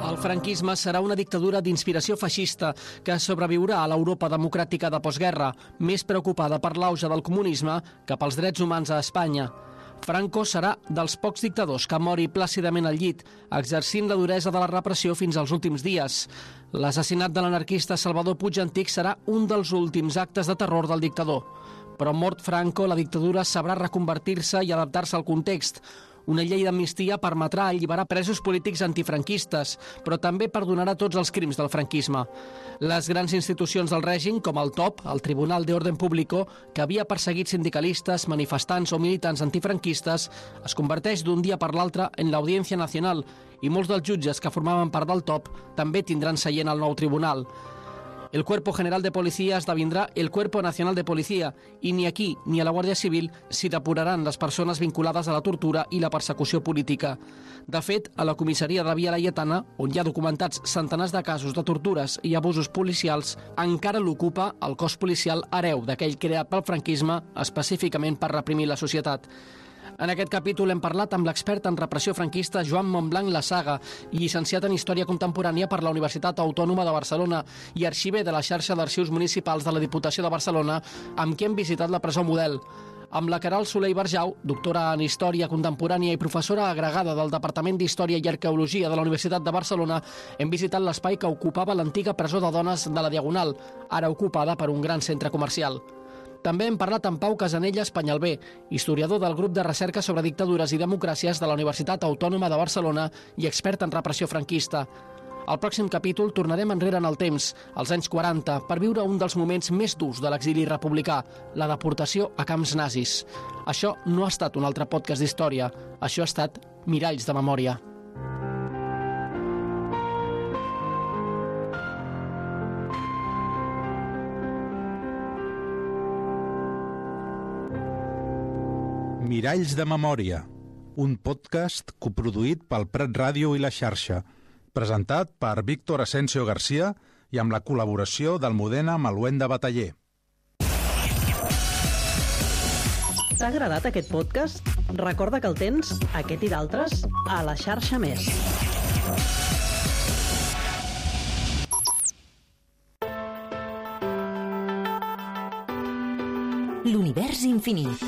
El franquisme serà una dictadura d'inspiració feixista que sobreviurà a l'Europa democràtica de postguerra, més preocupada per l'auge del comunisme que pels drets humans a Espanya. Franco serà dels pocs dictadors que mori plàcidament al llit, exercint la duresa de la repressió fins als últims dies. L'assassinat de l'anarquista Salvador Puig Antich serà un dels últims actes de terror del dictador. Però mort Franco, la dictadura sabrà reconvertir-se i adaptar-se al context. Una llei d'amnistia permetrà alliberar presos polítics antifranquistes, però també perdonarà tots els crims del franquisme. Les grans institucions del règim, com el TOP, el Tribunal de Orden Público, que havia perseguit sindicalistes, manifestants o militants antifranquistes, es converteix d'un dia per l'altre en l'Audiència Nacional i molts dels jutges que formaven part del TOP també tindran seient al nou tribunal. El Cuerpo General de Policía esdevindrà el Cuerpo Nacional de Policía i ni aquí ni a la Guàrdia Civil s'hi depuraran les persones vinculades a la tortura i la persecució política. De fet, a la comissaria de Via Laietana, on hi ha documentats centenars de casos de tortures i abusos policials, encara l'ocupa el cos policial hereu d'aquell creat pel franquisme específicament per reprimir la societat. En aquest capítol hem parlat amb l'expert en repressió franquista Joan Montblanc Lasaga, llicenciat en Història Contemporània per la Universitat Autònoma de Barcelona i arxiver de la xarxa d'arxius municipals de la Diputació de Barcelona, amb qui hem visitat la presó Model. Amb la Queralt Soler i Barjau, doctora en Història Contemporània i professora agregada del Departament d'Història i Arqueologia de la Universitat de Barcelona, hem visitat l'espai que ocupava l'antiga presó de dones de la Diagonal, ara ocupada per un gran centre comercial. També hem parlat amb Pau Casanellas Penyalbé, historiador del grup de recerca sobre dictadures i democràcies de la Universitat Autònoma de Barcelona i expert en repressió franquista. Al pròxim capítol tornarem enrere en el temps, als anys 40, per viure un dels moments més durs de l'exili republicà, la deportació a camps nazis. Això no ha estat un altre podcast d'història, això ha estat Miralls de Memòria. Miralls de Memòria, un podcast coproduït pel Prat Ràdio i la xarxa, presentat per Víctor Asensio García i amb la col·laboració d'Almudena Maluenda Bataller. T'ha agradat aquest podcast? Recorda que el tens, aquest i d'altres, a la xarxa Més. L'univers infinit.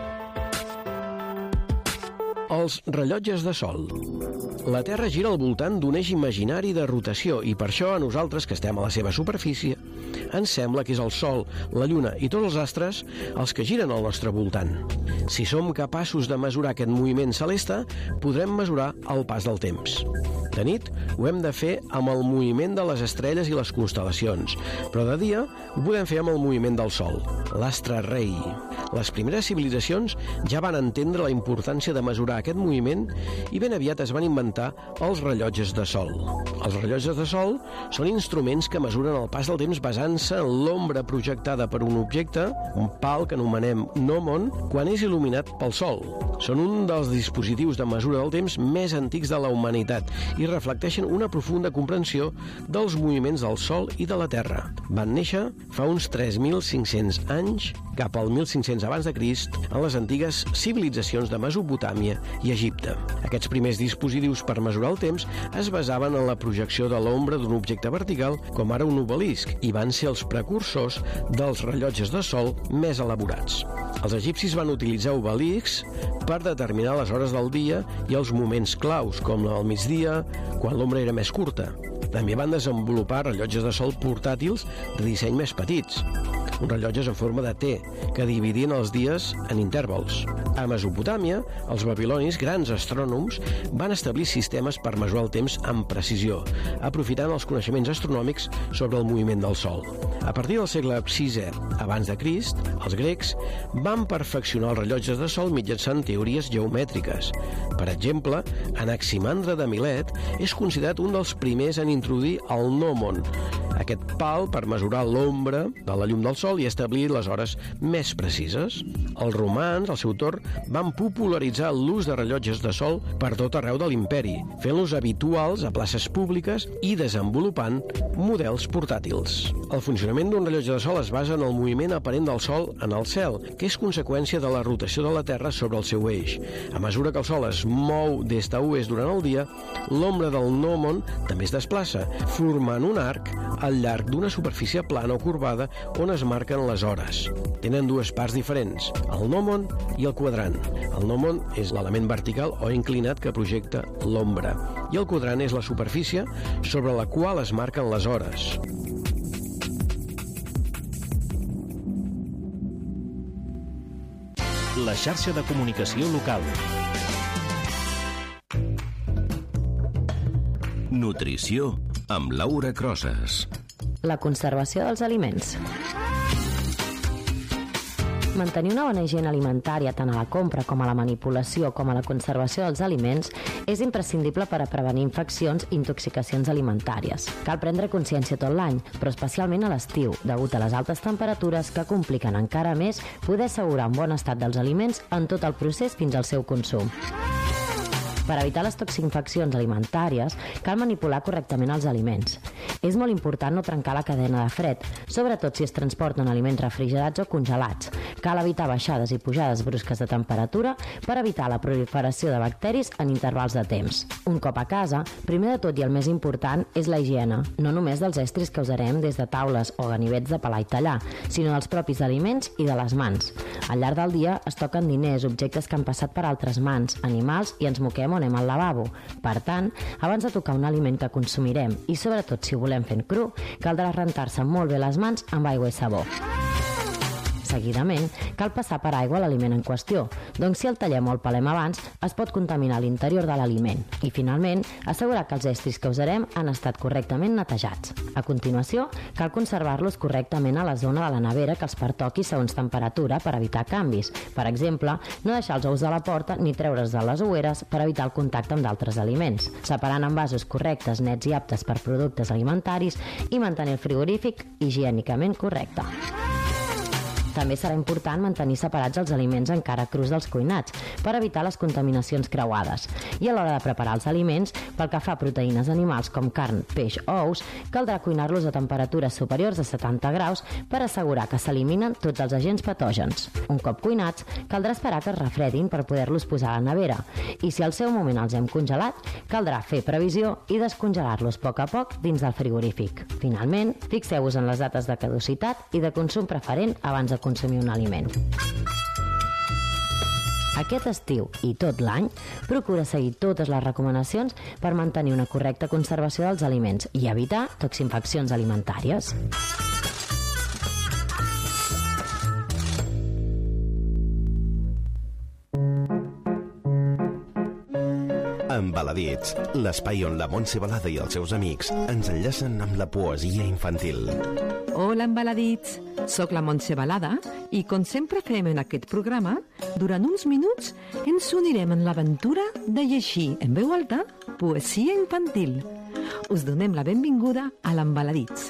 Els rellotges de sol. La Terra gira al voltant d'un eix imaginari de rotació i per això a nosaltres, que estem a la seva superfície, ens sembla que és el Sol, la Lluna i tots els astres els que giren al nostre voltant. Si som capaços de mesurar aquest moviment celeste, podrem mesurar el pas del temps. De nit ho hem de fer amb el moviment de les estrelles i les constel·lacions, però de dia ho podem fer amb el moviment del Sol, l'astre rei. Les primeres civilitzacions ja van entendre la importància de mesurar aquest moviment i ben aviat es van inventar els rellotges de sol. Els rellotges de sol són instruments que mesuren el pas del temps basant-se en l'ombra projectada per un objecte, un pal que anomenem gnomon, quan és il·luminat pel sol. Són un dels dispositius de mesura del temps més antics de la humanitat i reflecteixen una profunda comprensió dels moviments del Sol i de la Terra. Van néixer fa uns 3.500 anys, cap al 1500 abans de Crist, en les antigues civilitzacions de Mesopotàmia i Egipte. Aquests primers dispositius per mesurar el temps es basaven en la projecció de l'ombra d'un objecte vertical, com ara un obelisc, i van ser els precursors dels rellotges de sol més elaborats. Els egipcis van utilitzar obeliscs per determinar les hores del dia i els moments claus, com al migdia, quan l'ombra era més curta. També van desenvolupar rellotges de sol portàtils de disseny més petits, uns rellotges en forma de T, que dividien els dies en intervals. A Mesopotàmia, els babilonis, grans astrònoms, van establir sistemes per mesurar el temps amb precisió, aprofitant els coneixements astronòmics sobre el moviment del Sol. A partir del segle VI abans de Crist, els grecs van perfeccionar els rellotges de sol mitjançant teories geomètriques. Per exemple, Anaximandre de Milet és considerat un dels primers en introduir el gnomon, Aquest pal per mesurar l'ombra de la llum del sol i establir les hores més precises. Els romans, al seu torn, van popularitzar l'ús de rellotges de sol per tot arreu de l'imperi, fent-los habituals a places públiques i desenvolupant models portàtils. El funcionament d'un rellotge de sol es basa en el moviment aparent del sol en el cel, que és conseqüència de la rotació de la Terra sobre el seu eix. A mesura que el sol es mou d'est a oest durant el dia, l'ombra del gnòmon també es desplaça, formant un arc al llarg d'una superfície plana o corbada on es marquen les hores. Tenen dues parts diferents, el gnòmon i el quadrant. El gnòmon és l'element vertical o inclinat que projecta l'ombra, i el quadrant és la superfície sobre la qual es marquen les hores. La xarxa de comunicació local. Nutrició amb Laura Crosas. La conservació dels aliments. Mantenir una bona higiene alimentària tant a la compra com a la manipulació com a la conservació dels aliments és imprescindible per a prevenir infeccions i intoxicacions alimentàries. Cal prendre consciència tot l'any, però especialment a l'estiu, degut a les altes temperatures que compliquen encara més poder assegurar un bon estat dels aliments en tot el procés fins al seu consum. Per evitar les toxinfeccions alimentàries, cal manipular correctament els aliments. És molt important no trencar la cadena de fred, sobretot si es transporten aliments refrigerats o congelats. Cal evitar baixades i pujades brusques de temperatura per evitar la proliferació de bacteris en intervals de temps. Un cop a casa, primer de tot i el més important és la higiene, no només dels estris que usarem des de taules o ganivets de pelar i tallar, sinó dels propis aliments i de les mans. Al llarg del dia es toquen diners, objectes que han passat per altres mans, animals i ens moquem o anem al lavabo. Per tant, abans de tocar un aliment que consumirem i sobretot si ho volem fent cru, caldrà rentar-se molt bé les mans amb aigua i sabó. Seguidament, cal passar per aigua l'aliment en qüestió, doncs si el tallem o el pelem abans, es pot contaminar l'interior de l'aliment. I finalment, assegurar que els estris que usarem han estat correctament netejats. A continuació, cal conservar-los correctament a la zona de la nevera que els pertoqui segons temperatura per evitar canvis. Per exemple, no deixar els ous a la porta ni treure's de les oueres per evitar el contacte amb d'altres aliments, separant envasos correctes, nets i aptes per productes alimentaris i mantenir el frigorífic higiènicament correcte. També serà important mantenir separats els aliments encara crus dels cuinats per evitar les contaminacions creuades. I a l'hora de preparar els aliments, pel que fa a proteïnes animals com carn, peix o ous, caldrà cuinar-los a temperatures superiors a 70 graus per assegurar que s'eliminen tots els agents patògens. Un cop cuinats, caldrà esperar que es refredin per poder-los posar a la nevera. I si al seu moment els hem congelat, caldrà fer previsió i descongelar-los a poc dins del frigorífic. Finalment, fixeu-vos en les dates de caducitat i de consum preferent abans de consumir un aliment. Aquest estiu i tot l'any, procura seguir totes les recomanacions per mantenir una correcta conservació dels aliments i evitar toxinfeccions alimentàries. Embaladits, l'espai on la Montse Balada i els seus amics ens enllacen amb la poesia infantil. Hola, Embaladits! Soc la Montse Balada i, com sempre fem en aquest programa, durant uns minuts ens unirem en l'aventura de llegir en veu alta poesia infantil. Us donem la benvinguda a l'Embaladits.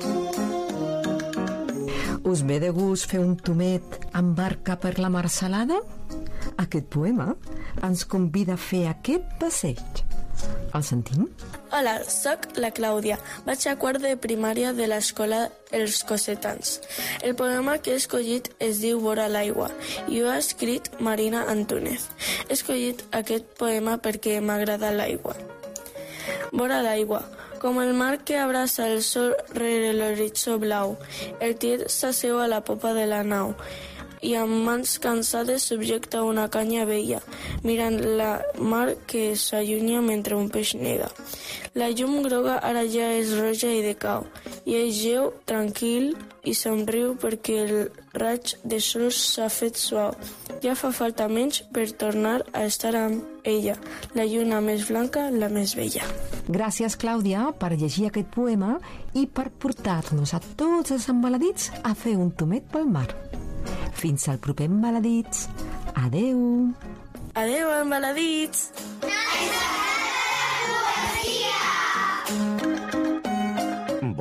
Us ve de gust fer un tomet amb barca per la mar salada? Aquest poema ens convida a fer aquest passeig. El sentim? Hola, soc la Clàudia. Vaig a quart de primària de l'escola Els Cossetans. El poema que he escollit es diu Vora l'aigua i ho ha escrit Marina Antúnez. He escollit aquest poema perquè m'agrada l'aigua. Vora l'aigua, com el mar que abraça el sol rere l'horitzó blau, el tiet s'asseu a la popa de la nau i amb mans cansades subjecta una canya vella, mirant la mar que s'allunya mentre un peix neda. La llum groga ara ja és roja i decau, i ell geu, tranquil, i somriu perquè el raig de sol s'ha fet suau. Ja fa falta menys per tornar a estar amb ella, la lluna més blanca, la més bella. Gràcies, Clàudia, per llegir aquest poema i per portar-nos a tots els embaladits a fer un tomet pel mar. Fins al proper Embaladits. Adeu. Adeu, Embaladits.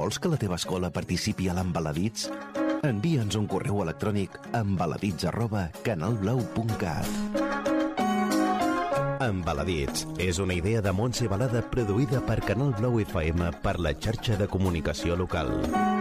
Vols que la teva escola participi a l'Embaladits? Envia'ns un correu electrònic a embaladits@canalblau.cat. Embaladits és una idea de Montse Balada produïda per Canal Blau FM per la xarxa de comunicació local.